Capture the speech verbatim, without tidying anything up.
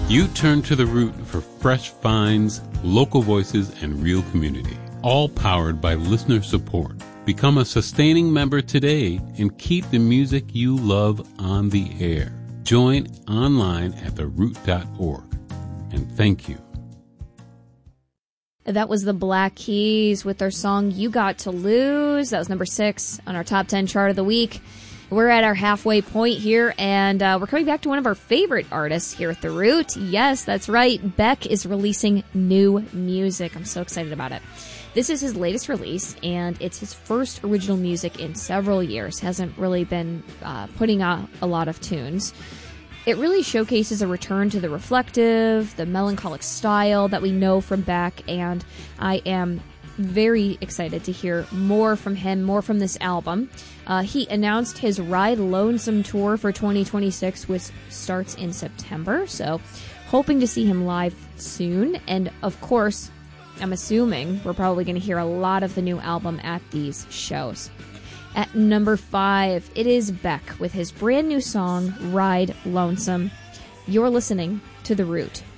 You turn to The Root for fresh finds, local voices, and real community. All powered by listener support. Become a sustaining member today and keep the music you love on the air. Join online at the root dot org. And thank you. That was the Black Keys with their song You Got to Lose. That was number six on our top ten chart of the week. We're at our halfway point here, and uh, we're coming back to one of our favorite artists here at The Root. Yes, that's right. Beck is releasing new music. I'm so excited about it. This is his latest release, and it's his first original music in several years. Hasn't really been uh, putting out a lot of tunes. It really showcases a return to the reflective, the melancholic style that we know from Beck, and I am very excited to hear more from him, more from this album. Uh, he announced his Ride Lonesome tour for twenty twenty-six, which starts in September, so hoping to see him live soon. And of course, I'm assuming we're probably going to hear a lot of the new album at these shows. At number five, it is Beck with his brand new song, Ride Lonesome. You're listening to The Root.